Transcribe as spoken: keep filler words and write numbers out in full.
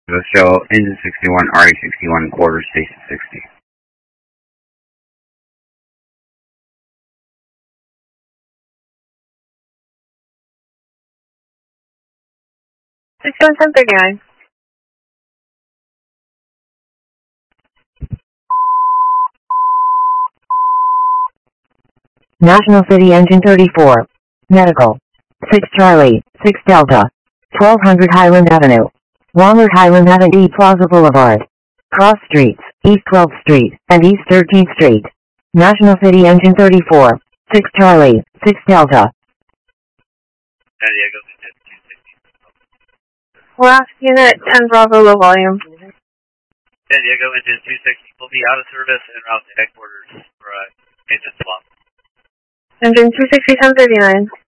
The show engine sixty-one, R A sixty-one, quarter station sixty. sixty-one ten thirty-nine. National City Engine thirty-four. Medical. six Charlie, six Delta. twelve hundred Highland Avenue. Walmart Highland Avenue, East Plaza Boulevard. Cross Streets, East twelfth Street, and East thirteenth Street. National City Engine thirty-four. six Charlie, six Delta. San Diego, Last unit, ten Bravo, low volume. San Diego, engine two sixty will be out of service en route to headquarters for a engine swap. Engine two sixty ten thirty-nine.